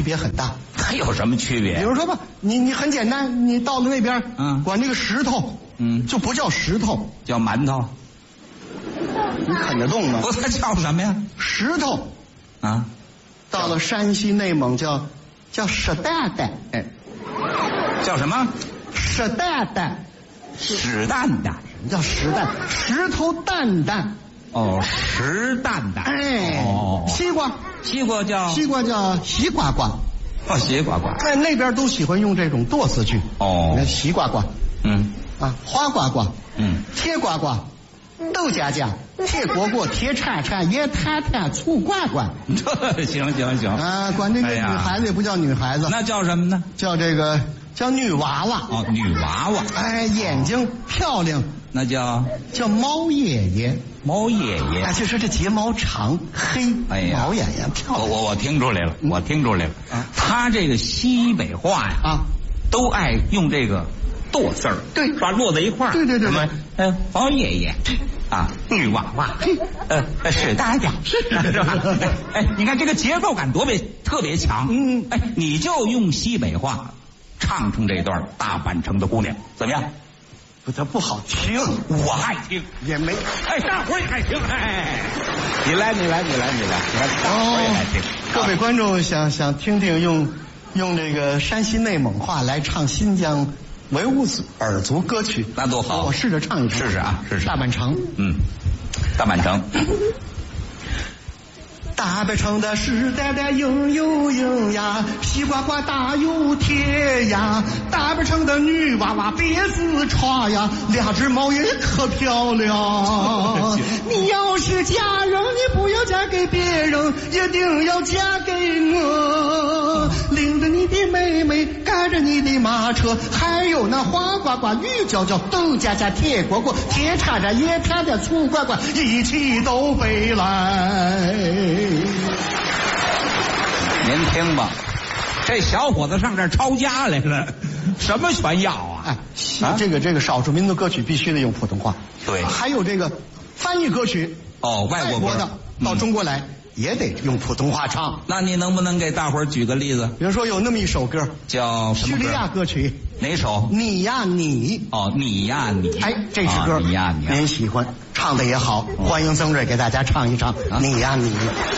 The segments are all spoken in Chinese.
别很大。 还有什么区别？ 比如说吧，你很简单，你到了那边，管这个石头，就不叫石头， 叫馒头。 你啃得动吗？ 不，它叫什么呀？ 石头啊。 到了山西内蒙叫屎蛋蛋，哎， 叫什么？ 屎蛋蛋， 屎蛋蛋， 叫石蛋，石头蛋蛋。 哦，石蛋蛋。 哎，西瓜叫西瓜瓜。 哦，西瓜瓜。 在那边都喜欢用这种剁字句。 哦， 你看西瓜瓜，花瓜瓜，铁瓜瓜，豆荚荚，铁果果，铁叉叉，椰塌塌，醋瓜瓜。 行啊，管这个女孩子也不叫女孩子， 那叫什么呢？ 叫女娃娃。 哦，女娃娃。 哎，眼睛漂亮，那叫猫爷爷。 猫爷爷， 哎，就说这睫毛长黑，毛眼眼漂亮。 我听出来了，他这个西北话呀，都爱用这个剁字儿， 对， 把落在一块儿。 对。 什么？猫爷爷啊，女娃娃，屎蛋蛋，是吧？哎，你看这个节奏感特别强。哎，你就用西北话唱这段《大阪城的姑娘》，怎么样？ 它不好听， 我爱听， 也没， 哎，大伙儿也爱听，哎，你来，大伙儿也爱听。 各位观众想听听用这个山西内蒙话来唱新疆维吾尔族歌曲， 那多好！ 我试着唱一唱， 试试啊，试试。 大阪城， 大阪城。 大阪城的屎蛋蛋硬呀，西瓜瓜大有铁呀。大阪城的女娃娃别自歘呀，两只猫也可漂亮。你要是嫁人，你不要嫁给别人，一定要嫁给我。领着你的妹妹，赶着你的马车，还有那花瓜瓜、玉娇娇、豆荚荚、铁果果、铁叉叉、椰塌塌、醋瓜瓜，一起都飞来。 您听吧，这小伙子上这儿抄家来了，什么全要啊！ 这个少数民族歌曲必须得用普通话。 对， 还有这个翻译歌曲，外国的到中国来也得用普通话唱。 那你能不能给大伙儿举个例子？ 比如说有那么一首歌叫什么歌？ 叙利亚歌曲。 哪首？ 你呀你。 哦，你呀你。 哎，这支歌你呀你， 您喜欢，唱的也好，欢迎曾瑞给大家唱一唱。你呀你。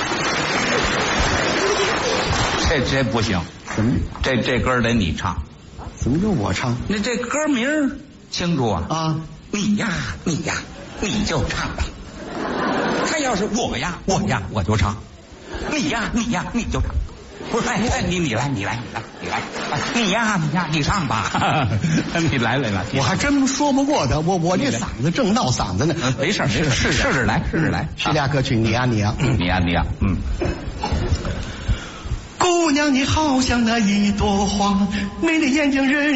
这不行， 怎么？ 这歌得你唱。 怎么就我唱？ 那这歌名清楚啊？你呀，你就唱吧。他要是我呀，我就唱。你呀，你就唱。不是，你来，你呀，你唱吧。你来。 我还真说不过他，我这嗓子正闹嗓子呢。 没事，试试来。 叙利亚歌曲，你呀。姑娘，你好像那一朵花，美丽眼睛人